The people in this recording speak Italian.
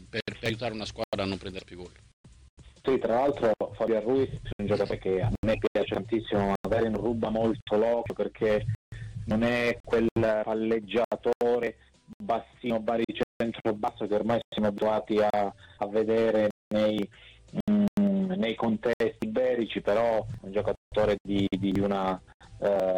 per aiutare una squadra a non prendere più gol. Sì, tra l'altro Fabian Ruiz è un giocatore che a me piace tantissimo, magari non ruba molto l'occhio perché non è quel palleggiatore bassino, baricentro basso che ormai siamo abituati a vedere nei contesti iberici, però un giocatore di una